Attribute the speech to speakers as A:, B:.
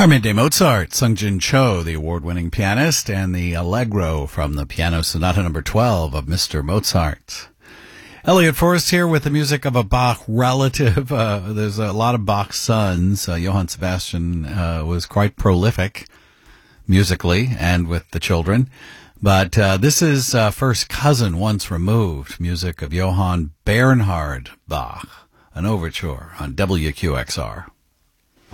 A: Our Midday Mozart, Sung-Jin Cho, the award-winning pianist, and the Allegro from the Piano Sonata number 12 of Mr. Mozart. Elliot Forrest here with the music of a Bach relative. There's a lot of Bach's sons. Johann Sebastian was quite prolific musically and with the children. But this is first cousin once removed, music of Johann Bernhard Bach, an overture on WQXR.